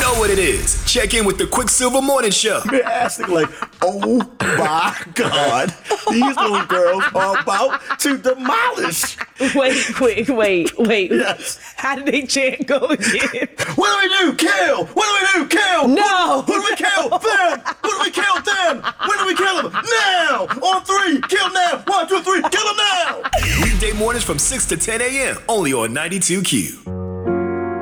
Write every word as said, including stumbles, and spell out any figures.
know what it is. Check in with the Quicksilver Morning Show. They're asking like, oh my God, these little girls are about to demolish. Wait, wait, wait, wait. Yes. How did they chant go again? What do we do? Kill! What do we do? Kill! No! Who do we kill? Them! Who do we kill? Them! When do we kill them? Now! On three! Kill now! One, two, three! Kill them now! Weekday mornings from six to ten a.m. only on ninety-two Q.